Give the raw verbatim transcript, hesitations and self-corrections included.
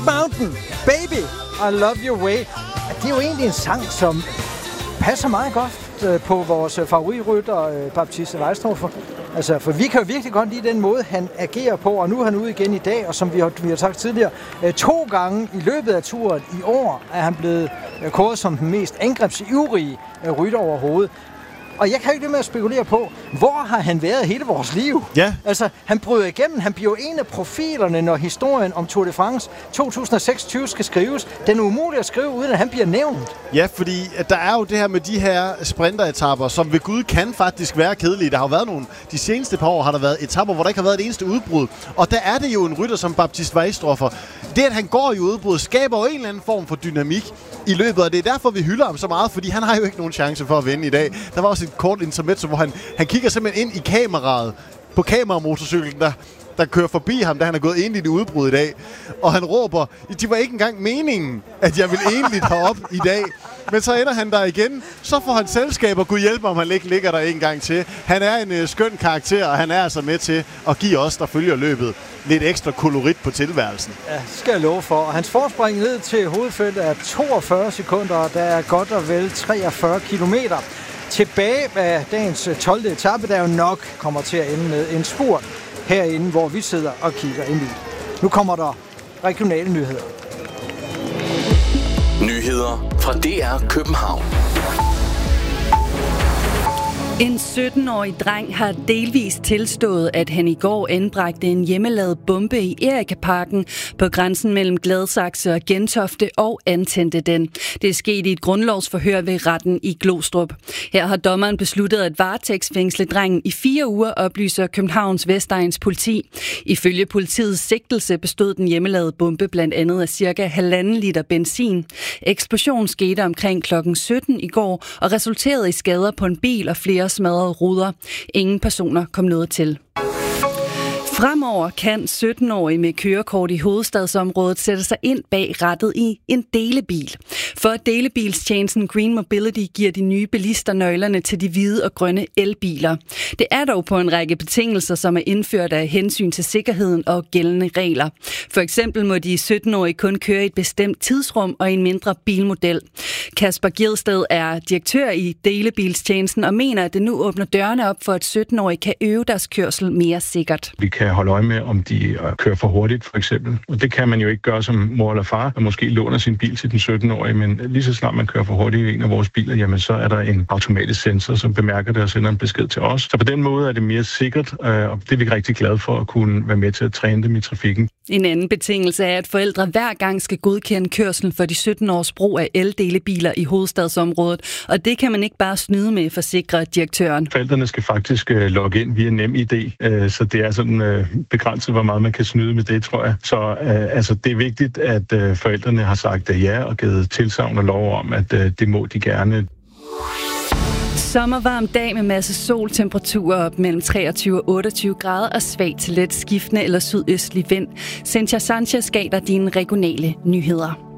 Mountain, Baby, I Love Your Way. Det er jo egentlig en sang, som passer meget godt på vores favoritrytter, Baptiste Weistroffer. Altså, for vi kan jo virkelig godt lide den måde, han agerer på, og nu er han ude igen i dag, og som vi har, vi har sagt tidligere, to gange i løbet af turen i år er han blevet kåret som den mest angrebsivrige rytter overhovedet. Og jeg kan ikke lade med at spekulere på, hvor har han været hele vores liv? Ja. Altså, han bryder igennem. Han bliver en af profilerne, når historien om Tour de France to tusind og seksogtyve skal skrives. Den er umulig at skrive, uden at han bliver nævnt. Ja, fordi der er jo det her med de her sprinteretapper, som ved Gud kan faktisk være kedelige. Der har jo været nogle, de seneste par år har der været etapper, hvor der ikke har været et eneste udbrud. Og der er det jo en rytter som Baptiste Weistroffer. Det, at han går i udbrud, skaber jo en eller anden form for dynamik i løbet, og det er derfor, vi hylder ham så meget, fordi han har jo ikke nogen chance for at vinde i dag. Der var også et kort intermezzo, hvor han, han kigger simpelthen ind i kameraet på kameramotorcyklen, der, der kører forbi ham, da han er gået enligt i udbrud i dag. Og han råber, det var ikke engang meningen, at jeg vil enligt herop i dag. Men så ender han der igen. Så får han selskab, og Gud hjælpe, om han ikke ligger der en gang til. Han er en uh, skøn karakter, og han er altså med til at give os, der følger løbet, lidt ekstra kolorit på tilværelsen. Ja, det skal jeg love for. Og hans forspring ned til hovedfeltet er toogfyrre sekunder, og der er godt og vel treogfyrre kilometer. Tilbage af dagens tolvte etape, der jo nok kommer til at ende med en spurt herinde, hvor vi sidder og kigger ind i. Nu kommer der regionale nyheder. Nyheder fra D R København. En sytten-årig dreng har delvist tilstået, at han i går anbragte en hjemmelavet bombe i Erikaparken på grænsen mellem Gladsaxe og Gentofte og antændte den. Det er sket i et grundlovsforhør ved retten i Glostrup. Her har dommeren besluttet at varetægtsfængsle drengen i fire uger, oplyser Københavns Vestegns politi. Ifølge politiets sigtelse bestod den hjemmelavede bombe blandt andet af cirka halvanden liter benzin. Eksplosionen skete omkring klokken sytten i går og resulterede i skader på en bil og flere smadrede ruder. Ingen personer kom noget til. Fremover kan sytten-årige med kørekort i hovedstadsområdet sætte sig ind bag rattet i en delebil. For delebilstjenesten Green Mobility giver de nye bilister nøglerne til de hvide og grønne elbiler. Det er dog på en række betingelser, som er indført af hensyn til sikkerheden og gældende regler. For eksempel må de sytten-årige kun køre i et bestemt tidsrum og i en mindre bilmodel. Kasper Gjedsted er direktør i delebilstjenesten og mener, at det nu åbner dørene op for, at sytten-årige kan øve deres kørsel mere sikkert. Vi kan holde øje med, om de kører for hurtigt, for eksempel. Og det kan man jo ikke gøre som mor eller far, og måske låner sin bil til den sytten-årige, men lige så snart man kører for hurtigt i en af vores biler, jamen så er der en automatisk sensor, som bemærker det og sender en besked til os. Så på den måde er det mere sikkert, og det er vi rigtig glade for at kunne være med til at træne dem i trafikken. En anden betingelse er, at forældre hver gang skal godkende kørslen for de sytten-års brug af eldelebiler i hovedstadsområdet, og det kan man ikke bare snyde med, forsikrer direktøren. Forældrene skal faktisk logge ind via NemID, så det er sådan begrænset, hvor meget man kan snyde med det, tror jeg. Så altså, det er vigtigt, at forældrene har sagt ja og givet tilsagn og lov om, at det må de gerne. Sommervarm dag med masse sol, temperaturer op mellem treogtyve og otteogtyve grader og svag til let skiftende eller sydøstlig vind. Cynthia Sanchez gav dig dine regionale nyheder.